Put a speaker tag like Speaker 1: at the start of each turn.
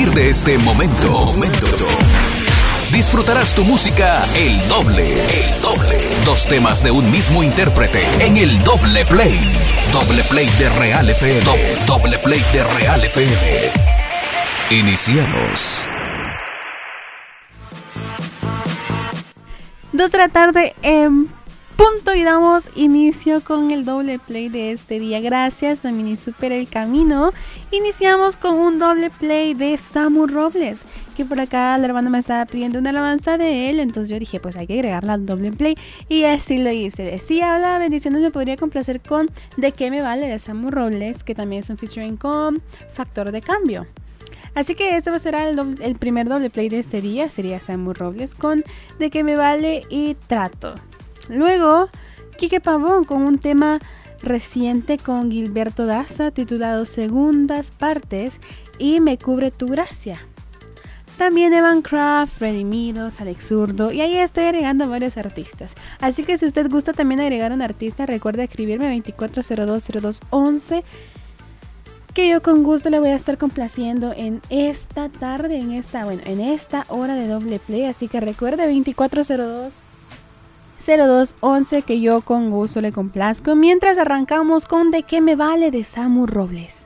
Speaker 1: partir de este momento, disfrutarás tu música el doble. Dos temas de un mismo intérprete en el doble play. Doble play de Real FM. Doble play de Real FM. Iniciamos.
Speaker 2: 2 de la tarde en punto y damos inicio con el doble play de este día. Gracias a Mini Super El Camino. Iniciamos con un doble play de Samu Robles, que por acá la hermana me estaba pidiendo una alabanza de él, entonces yo dije pues hay que agregarla al doble play y así lo hice. Decía, hola, bendiciones, me podría complacer con ¿De qué me vale? De Samu Robles, que también es un featuring con Factor de Cambio. Así que este será el primer doble play de este día, sería Samu Robles con ¿De qué me vale? Y Trato. Luego, Quique Pavón con un tema reciente con Gilberto Daza titulado Segundas Partes y Me cubre tu gracia. También Evan Kraft, Redimidos, Alex Zurdo, y ahí estoy agregando varios artistas. Así que si usted gusta también agregar un artista, recuerde escribirme 24020211, que yo con gusto le voy a estar complaciendo en esta tarde, en esta hora de doble play. Así que recuerde 24020211, que yo con gusto le complazco. Mientras arrancamos con ¿De qué me vale? De Samu Robles.